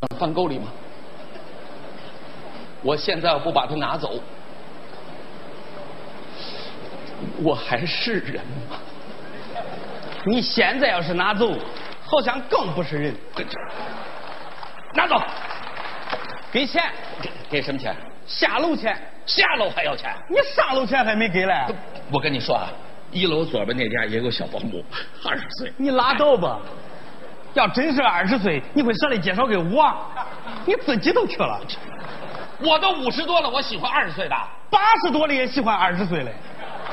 饭沟里吗？我现在要不把它拿走，我还是人吗？ 你现在要是拿走，好像更不是人。 拿走， 给钱。 给什么钱？ 下楼钱。 下楼还要钱？ 你上楼钱还没给嘞？ 我跟你说啊，1楼左边那家也有小保姆，20岁。 你拉倒吧！要真是20岁，你会舍得介绍给我？你自己都去了。 我都50多了，我喜欢20岁的。 80多了也喜欢20岁嘞。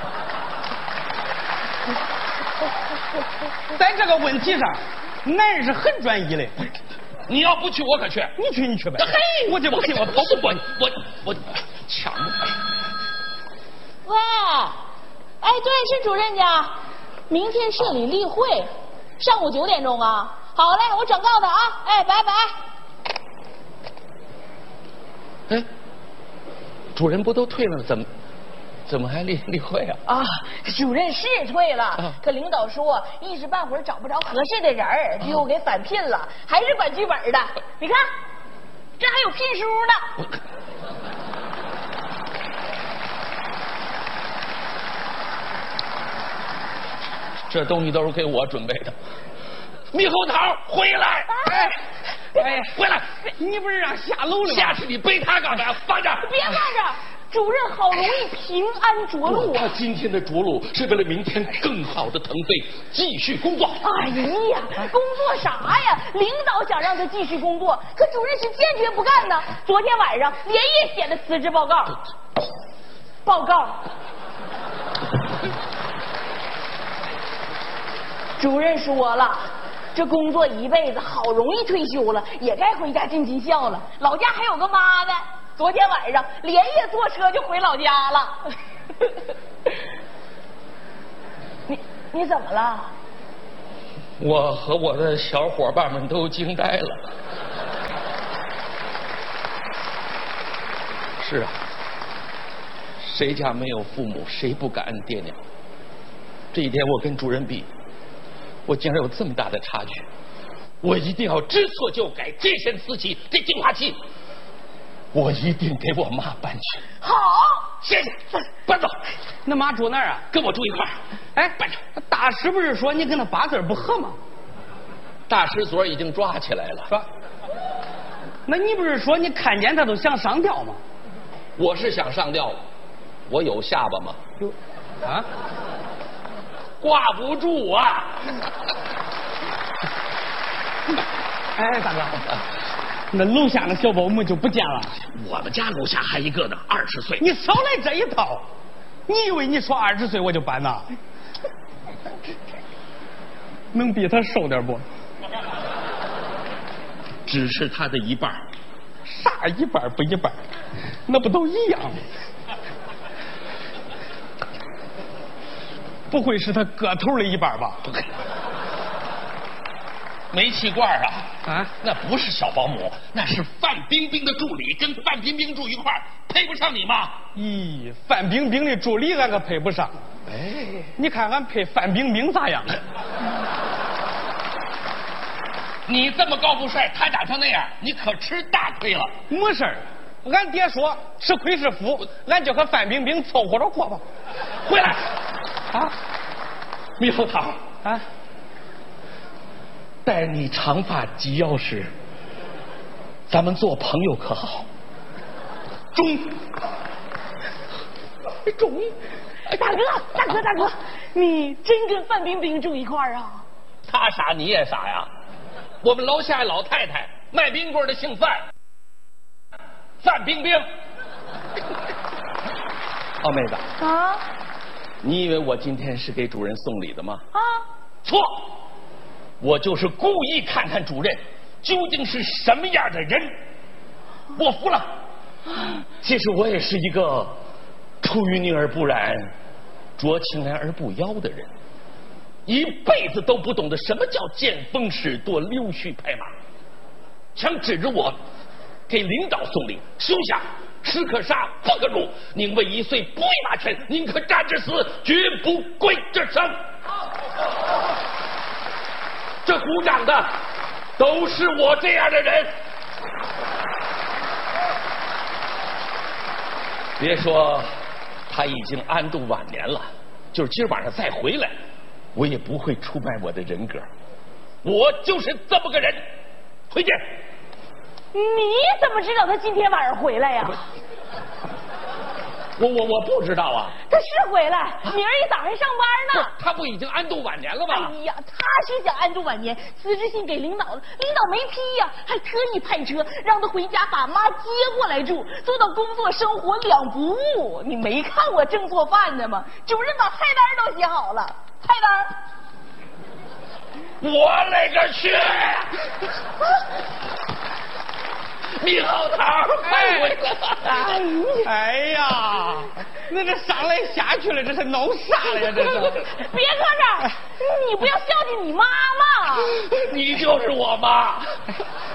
在这个问题上，男人是很专一的。 你要不去，我可去。 你去，你去呗。 嘿， 我就不信我跑不过你。 我抢不。 喂，哎，对，是主任家。明天社里例会，上午9点钟啊。好嘞，我转告他啊。哎，拜拜。 哎，主任不都退了，怎么还例会啊？ 啊，主任是退了，可领导说一时半会儿找不着合适的人儿，就又给返聘了，还是管剧本的。你看，这还有聘书呢。 这东西都是给我准备的。猕猴桃，回来！ 哎， 回来！ 你不是让下楼了吗？ 下次你背他干嘛？放着！ 别放着！主任好容易平安着陆啊！ 他今天的着陆是为了明天更好的腾飞，继续工作。 哎呀，工作啥呀？领导想让他继续工作，可主任是坚决不干呢。昨天晚上连夜写的辞职报告。主任说了，这工作一辈子，好容易退休了，也该回家尽尽孝了。老家还有个妈呢。昨天晚上连夜坐车就回老家了。你怎么了？ 我和我的小伙伴们都惊呆了。是啊，谁家没有父母，谁不感恩爹娘？这一天我跟主任比，我竟然有这么大的差距。我一定要知错就改，这身瓷器，这净化器。我一定给我妈搬去。 好， 谢谢。搬走。 那妈住哪儿啊？ 跟我住一块儿。 哎， 搬走。 大师不是说你跟他8字不合吗？ 大师昨儿已经抓起来了。 说，那你不是说你看见他都想上吊吗？ 我是想上吊，我有下巴吗？ 啊？ 挂不住啊！ 哎，大哥。那楼下那小保姆就不见了。 我们家楼下还一个呢，20岁。 你少来这一套！你以为你说20岁我就搬呐？能比他瘦点不？ 只是他的一半。 啥一半不一半？那不都一样吗？不会是他个头的一半吧？ 不可能。煤气罐啊，那不是小保姆，那是范冰冰的助理，跟范冰冰住一块儿，配不上你吗？ 咦，范冰冰的助理俺可配不上。 哎， 你看俺配范冰冰咋样？ 你这么高富帅，他长成那样，你可吃大亏了。 没事儿，俺爹说吃亏是福，俺就和范冰冰凑合着过吧。 回来， 啊， 猕猴桃啊。 待你长发及腰时，咱们做朋友可好？中， 大哥，你真跟范冰冰住一块儿啊？ 他傻你也傻呀！我们楼下老太太卖冰棍的姓范，范冰冰。哦，妹子啊， 你以为我今天是给主任送礼的吗？ 啊， 错。我就是故意看看主任究竟是什么样的人，我服了。其实我也是一个出淤泥而不染、濯清涟而不妖的人，一辈子都不懂得什么叫见风使舵、溜须拍马，想指着我给领导送礼，休想！士可杀，不可辱，宁为1岁不为马前，宁可战至死，绝不跪这生。这鼓掌的都是我这样的人。 别说他已经安度晚年了，就是今晚上再回来，我也不会出卖我的人格。我就是这么个人。回去。 你怎么知道他今天晚上回来呀？ 我不知道啊。 他是回来，明儿一早上上班呢。 他不已经安度晚年了吗？ 哎呀，他是想安度晚年，辞职信给领导了，领导没批呀，还特意派车让他回家把妈接过来住，做到工作生活两不误。你没看我正做饭呢吗？主任把菜单都写好了，菜单。 我勒个去！猕猴桃快回来！ 哎呀，那这上来下去了，这是弄啥了呀？这是！ 别搁这儿，你不要孝敬你妈妈。 你就是我妈。